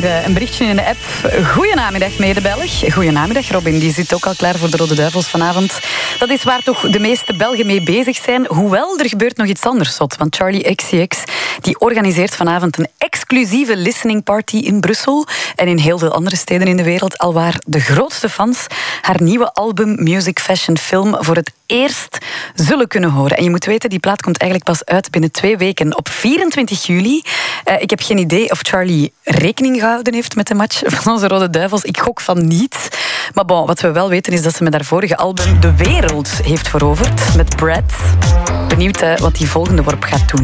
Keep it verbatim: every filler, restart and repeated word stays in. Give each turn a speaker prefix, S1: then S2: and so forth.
S1: een berichtje in de app. Goedenamiddag, medebelg. Goedenamiddag, Robin. Die zit ook al klaar voor de Rode Duivels vanavond. Dat is waar toch de meeste Belgen mee bezig zijn. Hoewel, er gebeurt nog iets anders, zot. Want Charli X C X die organiseert vanavond een exclusieve listening party in Brussel en in heel veel andere steden in de wereld, alwaar de grootste fans haar nieuwe album Music Fashion Film voor het eerst zullen kunnen horen. En je moet weten, die plaat komt eigenlijk pas uit binnen twee weken op vierentwintig juli. Uh, ik heb geen idee of Charli rekening gehouden heeft met de match van onze Rode Duivels. Ik gok van niet. Maar bon, wat we wel weten is dat ze met haar vorige album de wereld heeft veroverd met Brad. Benieuwd uh, wat die volgende worp gaat doen.